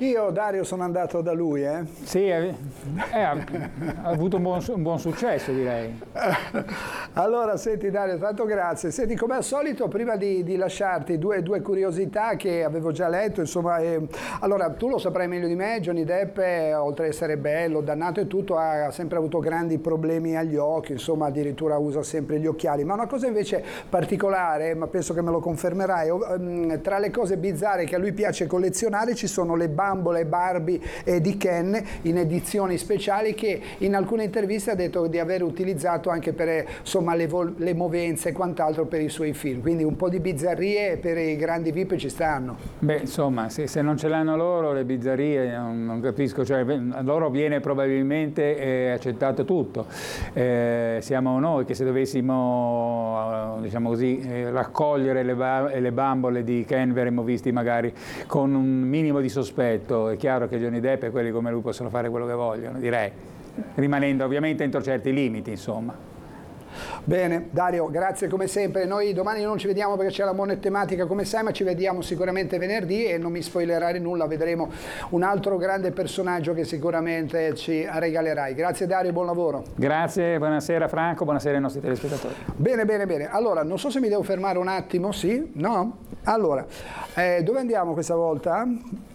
Io, Dario, sono andato da lui, eh? Sì, ha avuto un buon successo, direi. Allora, senti Dario, tanto grazie. Senti, come al solito, prima di lasciarti due curiosità che avevo già letto, insomma, allora, tu lo saprai meglio di me, Johnny Depp, oltre ad essere bello, dannato e tutto, ha sempre avuto grandi problemi agli occhi, insomma, addirittura usa sempre gli occhiali. Ma una cosa invece particolare, ma penso che me lo confermerai, tra le cose bizzarre che a lui piace collezionare ci sono le bambole Barbie di Ken in edizioni speciali che in alcune interviste ha detto di aver utilizzato anche per insomma le movenze e quant'altro per i suoi film, quindi un po' di bizzarrie per i grandi VIP ci stanno. Beh, insomma, se non ce l'hanno loro le bizzarrie non capisco, cioè a loro viene probabilmente accettato tutto. Siamo noi che se dovessimo diciamo così raccogliere le bambole di Ken verremmo visti magari con un minimo di sospetto. È chiaro che Johnny Depp e quelli come lui possono fare quello che vogliono, direi, rimanendo ovviamente entro certi limiti, insomma. Bene, Dario, grazie come sempre. Noi domani non ci vediamo perché c'è la monotematica come sai, ma ci vediamo sicuramente venerdì e non mi spoilerare nulla, vedremo un altro grande personaggio che sicuramente ci regalerai. Grazie Dario, buon lavoro. Grazie, buonasera Franco, buonasera ai nostri telespettatori. Bene, bene, bene. Allora, non so se mi devo fermare un attimo, sì? No? Allora, dove andiamo questa volta?